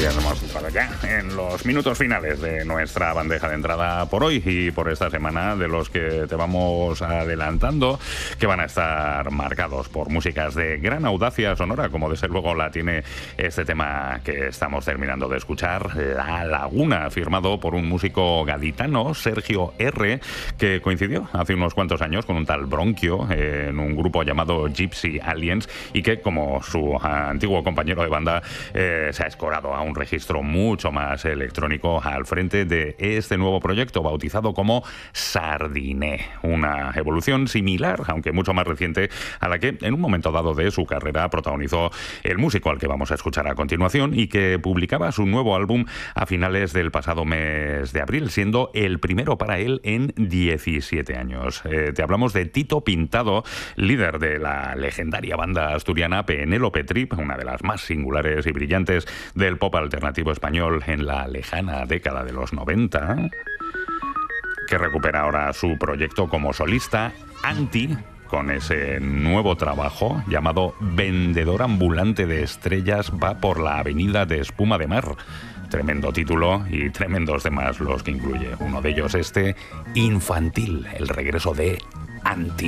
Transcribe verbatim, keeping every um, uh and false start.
ya hemos entrado ya en los minutos finales de nuestra bandeja de entrada por hoy y por esta semana, de los que te vamos adelantando, que van a estar marcados por músicas de gran audacia sonora, como desde luego la tiene este tema que estamos terminando de escuchar, La Laguna, firmado por un músico gaditano, Sergio R., que coincidió hace unos cuantos años con un tal Bronquio en un grupo llamado Gypsy Aliens, y que, como su antiguo compañero de banda, eh, se ha escorado a un registro mucho más electrónico al frente de este nuevo proyecto bautizado como Sardiné, una evolución similar, aunque mucho más reciente, a la que en un momento dado de su carrera protagonizó el músico al que vamos a escuchar a continuación, y que publicaba su nuevo álbum a finales del pasado mes de abril, siendo el primero para él en diecisiete años. Eh, te hablamos de Tito Pintado, líder de la legendaria banda asturiana Penélope Trip, una de las más singulares y brillantes del pop alternativo español en la lejana década de los noventa, que recupera ahora su proyecto como solista, Anti, con ese nuevo trabajo llamado Vendedor ambulante de estrellas va por la avenida de espuma de mar. Tremendo título y tremendos temas los que incluye. Uno de ellos este, Infantil, el regreso de Anti.